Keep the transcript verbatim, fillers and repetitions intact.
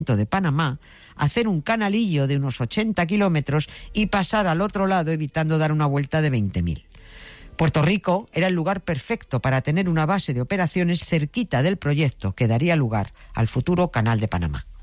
de Panamá, hacer un canalillo de unos ochenta kilómetros y pasar al otro lado evitando dar una vuelta de veinte mil. Puerto Rico era el lugar perfecto para tener una base de operaciones cerquita del proyecto que daría lugar al futuro Canal de Panamá.